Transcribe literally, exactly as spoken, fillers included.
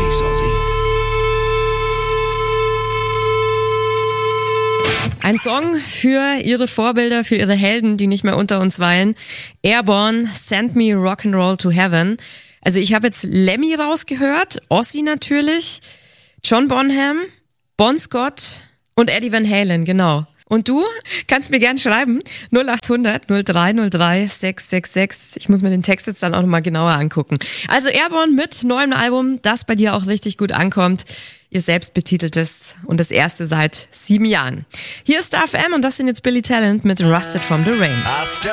Peace, Ozzy. Ein Song für ihre Vorbilder, für ihre Helden, die nicht mehr unter uns weilen. Airborne, Send Me Rock'n'Roll to Heaven. Also ich habe jetzt Lemmy rausgehört, Ozzy natürlich, John Bonham, Bon Scott und Eddie Van Halen, genau. Und du kannst mir gern schreiben, null acht hundert null drei null drei sechs sechs sechs. Ich muss mir den Text jetzt dann auch nochmal genauer angucken. Also Airborne mit neuem Album, das bei dir auch richtig gut ankommt. Ihr selbst betiteltes und das erste seit sieben Jahren. Hier ist Star F M und das sind jetzt Billy Talent mit Rusted from the Rain.